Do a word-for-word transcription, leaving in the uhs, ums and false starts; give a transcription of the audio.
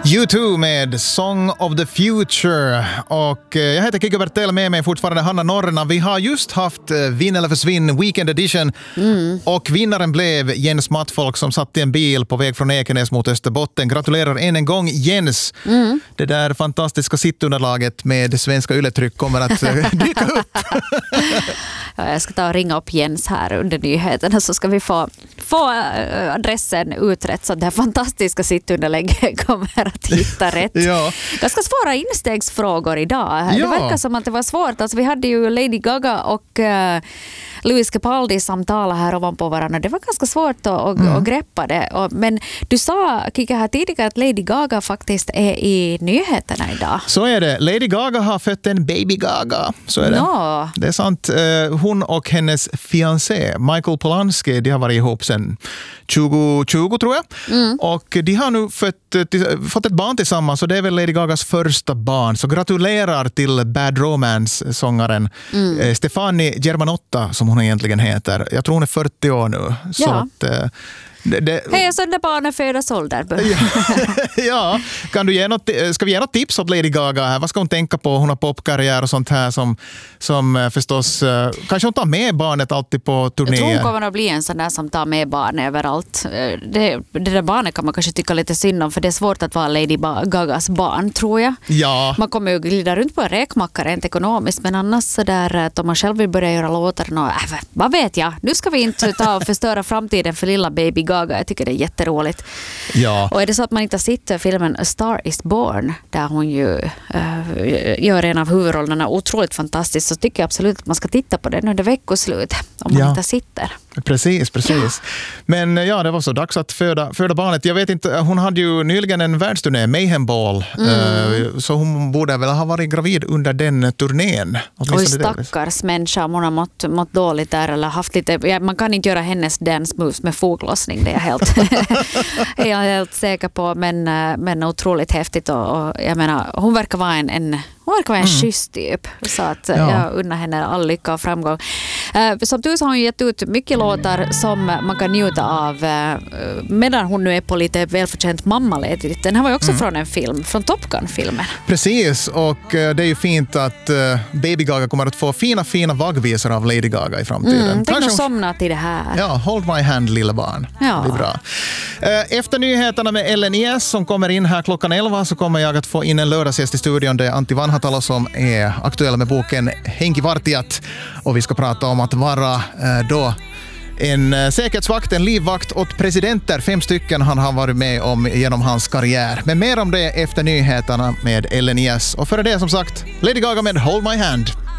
U två med Song of the Future. Och jag heter Kikko Bertel, med mig fortfarande Hanna Norrena. Vi har just haft Vinn eller försvinn Weekend Edition. Mm. Och vinnaren blev Jens Mattfolk som satt i en bil på väg från Ekenäs mot Österbotten. Gratulerar än en gång Jens. Mm. Det där fantastiska sittunderlaget med svenska yletryck kommer att dyka upp. Ja, jag ska ta och ringa upp Jens här under nyheterna så ska vi få, få adressen utrett så att det här fantastiska sittunderlägget kommer att hitta rätt. Ja. Ganska svåra instegsfrågor idag. Ja. Det verkar som att det var svårt. Alltså, vi hade ju Lady Gaga och uh, Louis Capaldi samtala här ovanpå varandra. Det var ganska svårt att, att, mm. att greppa det. Och, men du sa, Kika, här tidigare att Lady Gaga faktiskt är i nyheterna idag. Så är det. Lady Gaga har fött en baby Gaga. Så är det. No. Det är sant. Hon och hennes fiancé Michael Polanski, de har varit ihop sedan tjugo tjugo tror jag. Mm. Och de har nu fött, fått ett barn tillsammans, så det är väl Lady Gagas första barn. Så gratulerar till Bad Romance-sångaren mm. Stefani Germanotta, som hon egentligen heter. Jag tror hon är fyrtio år nu. Så ja. att, Det, det... Hej, så när barnen födas ålder. Ja, kan du ge något, ska vi ge något tips åt Lady Gaga här? Vad ska hon tänka på? Hon har popkarriär och sånt här som, som förstås... Kanske hon tar med barnet alltid på turnéer. Jag tror hon kommer att bli en sån där som tar med barn överallt. Det, det där barnet kan man kanske tycka lite synd om, för det är svårt att vara Lady Gagas barn, tror jag. Ja. Man kommer ju glida runt på en räkmacka rent ekonomiskt, men annars så där att om man själv vill börja göra låtar, och, äh, vad vet jag? Nu ska vi inte ta och förstöra framtiden för lilla baby Gaga. Jag tycker det är jätteroligt. Ja. Och är det så att man inte har sett filmen A Star is Born, där hon ju äh, gör en av huvudrollerna otroligt fantastiskt, så tycker jag absolut att man ska titta på den under veckoslut om man ja. inte sitter. Precis, precis. Men ja, det var så dags att föda, föda barnet. Jag vet inte, hon hade ju nyligen en världsturné, Mayhem Ball, mm. så hon borde väl ha varit gravid under den turnén. Och stackars människa, hon har mått, mått dåligt där eller haft lite, man kan inte göra hennes dance moves med foglossning, det är jag helt, är jag helt säker på, men, men otroligt häftigt och, och jag menar, hon verkar vara en, en Hon verkar vara en mm. kyss typ, så att ja. jag unnar henne all lycka och framgång. Uh, som tur så har hon gett ut mycket låtar som man kan njuta av uh, medan hon nu är på lite välförtjänt mammaledigt. Den här var ju också mm. från en film, från Top Gun-filmen. Precis, och uh, det är ju fint att uh, Baby Gaga kommer att få fina, fina vaggvisor av Lady Gaga i framtiden. Mm, tänk att somna till det här. Ja, hold my hand, lilla barn. Ja. Det är bra. Uh, efter nyheterna med Ellen Ies som kommer in här klockan elva, så kommer jag att få in en lördagsgäst i studion. Det är Antti Vanhatalo som är aktuell med boken Henkivartijat, och vi ska prata om att vara eh, då en säkerhetsvakt, en livvakt åt presidenter. Fem stycken han har varit med om genom hans karriär. Men mer om det efter nyheterna med Ellen Ies. Och före det som sagt, Lady Gaga med Hold My Hand.